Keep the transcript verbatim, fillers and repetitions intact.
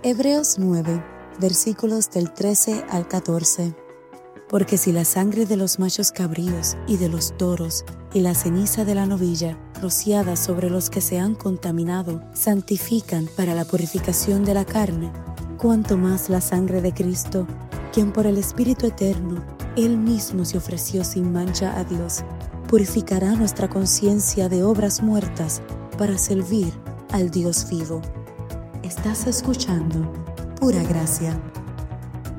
Hebreos nueve, versículos del trece al catorce. Porque si la sangre de los machos cabríos y de los toros y la ceniza de la novilla rociada sobre los que se han contaminado santifican para la purificación de la carne, cuánto más la sangre de Cristo, quien por el Espíritu eterno Él mismo se ofreció sin mancha a Dios, purificará nuestra conciencia de obras muertas para servir al Dios vivo. Estás escuchando Pura Gracia.